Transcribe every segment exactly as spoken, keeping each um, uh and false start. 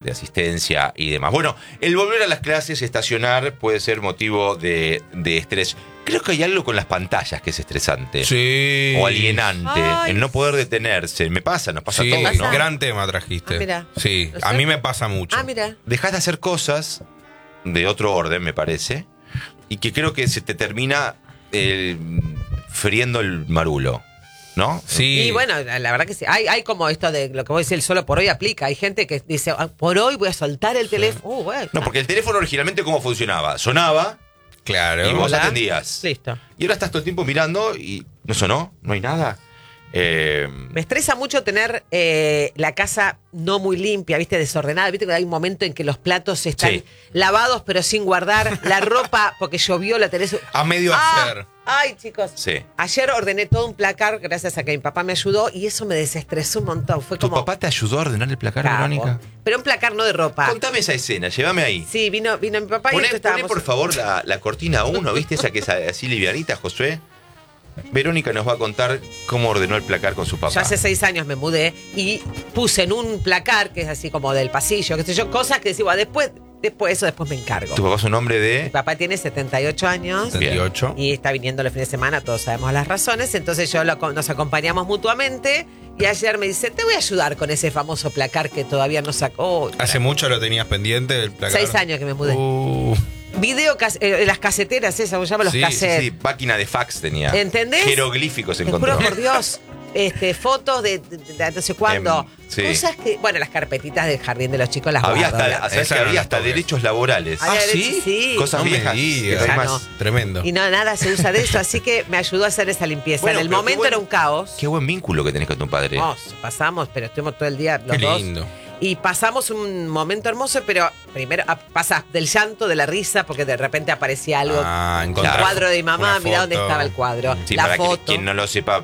de asistencia y demás. Bueno, el volver a las clases, estacionar, puede ser motivo de, de estrés. Creo que hay algo con las pantallas que es estresante. Sí. O alienante. Ay. El no poder detenerse. Me pasa, nos pasa Sí, a todos, ¿no? gran tema trajiste. Ah, mira. Sí, ¿No sé? a mí me pasa mucho. Ah, mira. Dejas de hacer cosas de otro orden, me parece, y que creo que se te termina eh, friendo el marulo, ¿no? Sí. Y bueno, la verdad que sí. Hay, hay como esto de lo que vos decís, el solo por hoy aplica. Hay gente que dice, "Ah, por hoy voy a soltar el teléfono. Uh, bueno. No, porque el teléfono originalmente, ¿cómo funcionaba? Sonaba Claro. y vos Hola. atendías. Listo. Y ahora estás todo el tiempo mirando y no sonó, no hay nada. Eh, Me estresa mucho tener eh, la casa no muy limpia, ¿viste? Desordenada. ¿Viste que hay un momento en que los platos están Sí. lavados pero sin guardar? La ropa, porque llovió, la tenés... A medio Ah, hacer. Ay, chicos. Sí. Ayer ordené todo un placar gracias a que mi papá me ayudó y eso me desestresó un montón. Fue ¿Tu como... papá te ayudó a ordenar el placar, capo. Verónica? Pero un placar no de ropa. Contame esa escena, llévame ahí. Sí, vino, vino mi papá y Poné, esto poné, estábamos... por favor, la, la cortina uno, ¿viste? Esa que es así livianita, Josué. Verónica nos va a contar cómo ordenó el placar con su papá. Yo hace seis años me mudé y puse en un placar que es así como del pasillo, qué sé yo, cosas que decía, después, después eso después me encargo. Tu papá es un hombre Mi de... papá tiene setenta y ocho años Bien. setenta y ocho. y está viniendo los fines de semana, todos sabemos las razones, entonces yo lo- nos acompañamos mutuamente y ayer me dice, te voy a ayudar con ese famoso placar que todavía no sacó. ¿Hace mucho lo tenías pendiente el placar? Seis años que me mudé. Uh, Video, cas- eh, las caseteras esas, ¿cómo se llaman los Sí, sí, cassettes? Sí, máquina de fax tenía. ¿Entendés? Jeroglíficos Te encontró. juro por Dios, este, fotos de, de- de no sé cuándo. Em, sí. Cosas que, bueno, las carpetitas del jardín de los chicos las Había guardo. hasta, ¿sabes Esa que no había la hasta toques. derechos laborales. Había ¿Ah, derechos- sí? sí. Cosas no me viejas. digas. Ya Además, no. Tremendo. Y no, nada se usa de eso, así que me ayudó a hacer esa limpieza. Bueno, en el pero qué momento buen- era un caos. Qué buen vínculo que tenés con tu padre. Hermoso, pasamos, pero estuvimos todo el día los Qué dos. lindo. Y pasamos un momento hermoso, pero primero ah, pasa del llanto, de la risa, porque de repente aparecía algo. Ah, un encontrar cuadro de mi mamá, una mirá dónde foto. estaba el cuadro. Sí, la para que- foto. quien no lo sepa,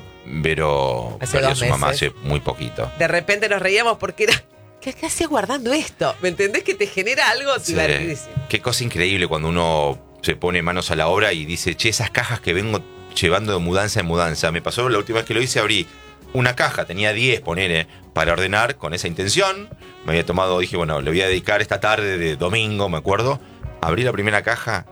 Vero Hace perdió a dos su mamá meses. hace muy poquito. De repente nos reíamos porque era. ¿Qué, qué hacías guardando esto? ¿Me entendés que te genera algo Sí. divertidísimo? Qué cosa increíble cuando uno se pone manos a la obra y dice, che, esas cajas que vengo llevando de mudanza en mudanza. Me pasó la última vez que lo hice, abrí una caja, tenía diez, ponele, para ordenar con esa intención. Me había tomado, dije, bueno, le voy a dedicar esta tarde de domingo, me acuerdo. Abrí la primera caja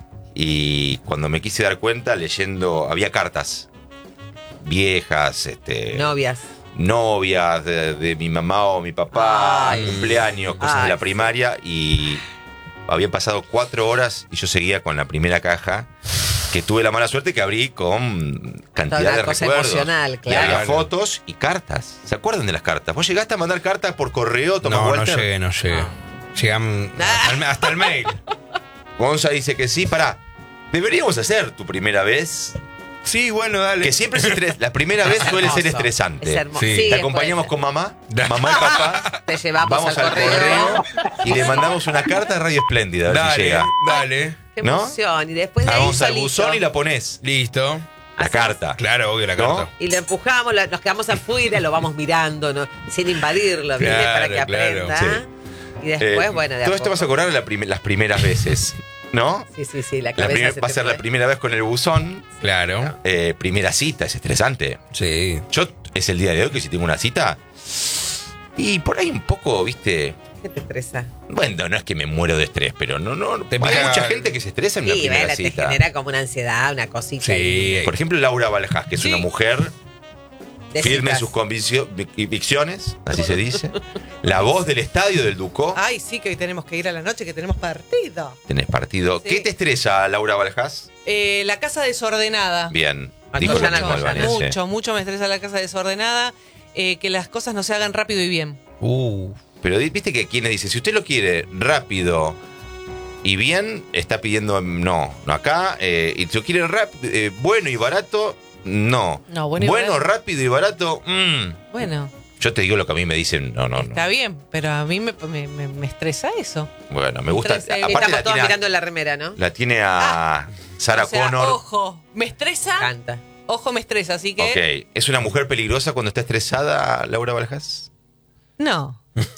y cuando me quise dar cuenta, leyendo, había cartas viejas, este, Novias. novias de, de mi mamá o mi papá, Ay. cumpleaños, cosas Ay, de la sí. primaria, y habían pasado cuatro horas y yo seguía con la primera caja, que tuve la mala suerte que abrí con cantidad Toda una de cosa recuerdos. emocional, Y había claro. fotos y cartas. ¿Se acuerdan de las cartas? ¿Vos llegaste a mandar cartas por correo, Tomás No, no Walter? llegué, no llegué. Llegan hasta el, hasta el mail. Gonza dice que sí. Pará, deberíamos hacer tu primera vez. Sí, bueno, dale. Que siempre es estres- la primera vez suele ser hermoso. estresante. Es hermoso. Sí. Sí, Te puede acompañamos ser. con mamá, mamá y papá. Te llevamos Vamos al al correo. correo y le mandamos una carta de Radio Espléndida a ver si Dale, llega. dale. Qué ¿No? emoción. Y después de ahí Vamos al solito. buzón y la ponés. Listo. La Hacemos- carta. Claro, obvio, la ¿No? carta. Y lo empujamos, lo- nos quedamos afuera, lo vamos mirando, ¿no? Sin invadirlo, ¿viste? Claro, Para que claro. aprenda. Sí. Y después, Eh, bueno, de a todo esto poco. vas a acordar la prim- las primeras veces, ¿no? Sí, sí, sí, la La cabeza primer- se va a te ser la fue. primera vez con el buzón. Claro. Eh, primera cita, es estresante. Sí. Yo es el día de hoy que si tengo una cita. Y por ahí un poco, viste. ¿Qué te estresa? Bueno, no es que me muero de estrés, pero no, no. Te hay pica- mucha gente que se estresa en una Sí, primera vela, te cita. genera como una ansiedad, una cosita. Sí. Por ejemplo, Laura Valjas, que es Sí. una mujer de firme en citas. sus conviccio- convicciones, así se dice. La voz del estadio del Ducó. Ay, sí, que hoy tenemos que ir a la noche, que tenemos partido. Tenés partido. Sí. ¿Qué te estresa, Laura Valjas? Eh, la casa desordenada. Bien. Ah, Dijo lo Goyana, mismo Goyana. Albanese. Mucho, mucho me estresa la casa desordenada. Eh, que las cosas no se hagan rápido y bien. Uh. Pero di- viste que quienes dicen, si usted lo quiere rápido y bien, está pidiendo no, no acá. Eh, y si lo quiere rap- eh, bueno y barato, no. No, bueno y barato. rápido y barato, mm. Bueno, Yo te digo lo que a mí me dicen, no, no, no. está bien, pero a mí me, me- me- me estresa eso. Bueno, me gusta. Entonces, Aparte Estamos la todos tiene, a, mirando la remera, ¿no? la tiene a Sarah O sea, Connor. ojo, me estresa, Canta. ojo, me estresa, así que... Ok. ¿Es una mujer peligrosa cuando está estresada, Laura Valjas? No.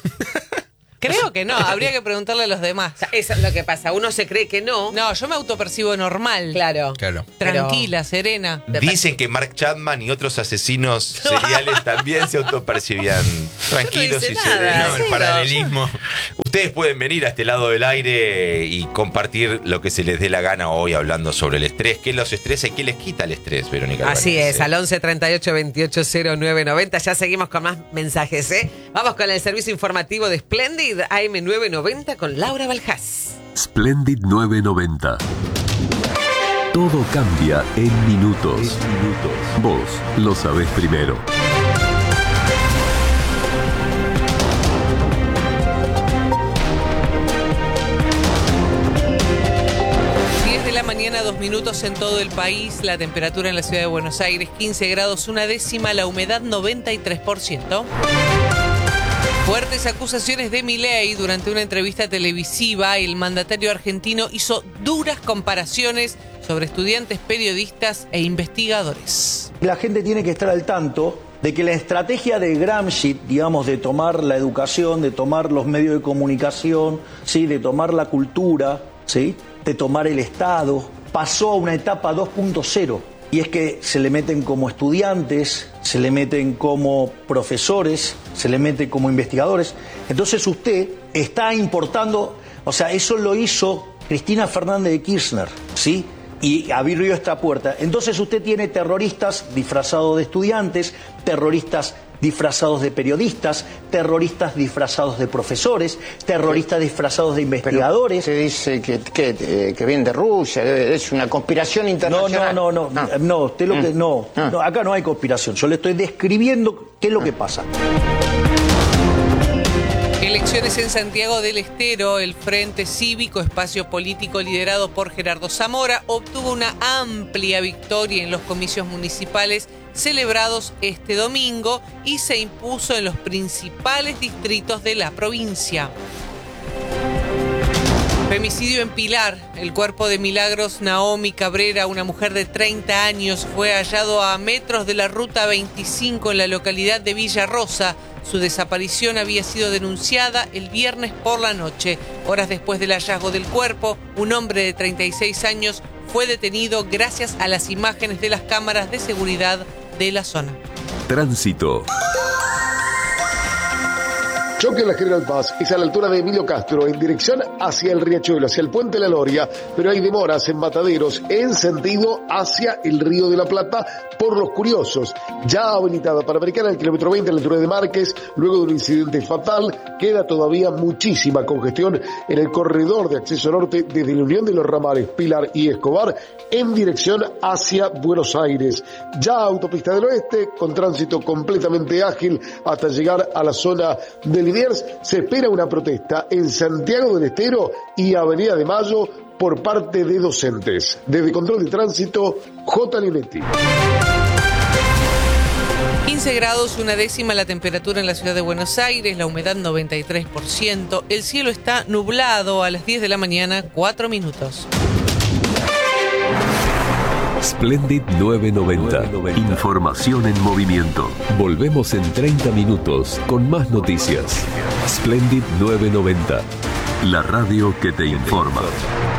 Creo que no, habría que preguntarle a los demás. O sea, eso es lo que pasa. Uno se cree que no. No, yo me autopercibo normal, Claro. Claro. tranquila, serena. Dicen que Mark Chapman y otros asesinos seriales también se autopercibían tranquilos dice y nada. serenos. No, el sí, paralelismo. Ustedes pueden venir a este lado del aire y compartir lo que se les dé la gana hoy hablando sobre el estrés. ¿Qué los estresa y qué les quita el estrés, Verónica? Así Albanese? es, al once treinta y ocho veintiocho cero nueve noventa. Ya seguimos con más mensajes, ¿eh? Vamos con el servicio informativo de Splendid A M nueve noventa con Laura Baljás. Splendid nueve noventa. Todo cambia en minutos. En minutos. Vos lo sabés primero. Mañana, dos minutos en todo el país. La temperatura en la ciudad de Buenos Aires, quince grados, una décima. La humedad, noventa y tres por ciento. Fuertes acusaciones de Milei. Durante una entrevista televisiva, el mandatario argentino hizo duras comparaciones sobre estudiantes, periodistas e investigadores. La gente tiene que estar al tanto de que la estrategia de Gramsci, digamos, de tomar la educación, de tomar los medios de comunicación, ¿sí?, de tomar la cultura, ¿sí?, de tomar el Estado, pasó a una etapa dos punto cero. Y es que se le meten como estudiantes, se le meten como profesores, se le mete como investigadores. Entonces usted está importando, o sea, eso lo hizo Cristina Fernández de Kirchner, ¿sí?, y abrió esta puerta. Entonces usted tiene terroristas disfrazados de estudiantes, terroristas disfrazados de periodistas, terroristas disfrazados de profesores, terroristas disfrazados de investigadores. Se dice que, que, que viene de Rusia, es una conspiración internacional. No, no, no, no, no, no, usted lo que, no, no, acá no hay conspiración, yo le estoy describiendo qué es lo que pasa. Elecciones en Santiago del Estero. El Frente Cívico, espacio político liderado por Gerardo Zamora, obtuvo una amplia victoria en los comicios municipales celebrados este domingo y se impuso en los principales distritos de la provincia. Femicidio en Pilar. El cuerpo de Milagros Naomi Cabrera, una mujer de treinta años, fue hallado a metros de la ruta veinticinco en la localidad de Villa Rosa. Su desaparición había sido denunciada el viernes por la noche. Horas después del hallazgo del cuerpo, un hombre de treinta y seis años fue detenido gracias a las imágenes de las cámaras de seguridad de la zona. Tránsito. Choque en la General Paz es a la altura de Emilio Castro en dirección hacia el Riachuelo, hacia el Puente La Loria, pero hay demoras en Mataderos en sentido hacia el Río de la Plata por los curiosos. Ya habilitada Panamericana al kilómetro veinte a la altura de Márquez, luego de un incidente fatal, queda todavía muchísima congestión en el corredor de acceso norte desde la unión de los ramales Pilar y Escobar en dirección hacia Buenos Aires. Ya autopista del oeste con tránsito completamente ágil hasta llegar a la zona del se espera una protesta en Santiago del Estero y Avenida de Mayo por parte de docentes. Desde Control de Tránsito, J. Linetti. quince grados, una décima la temperatura en la ciudad de Buenos Aires, la humedad noventa y tres por ciento. El cielo está nublado a las diez de la mañana, cuatro minutos. Splendid nueve noventa. Información en movimiento. Volvemos en treinta minutos con más noticias. Splendid nueve noventa. La radio que te informa.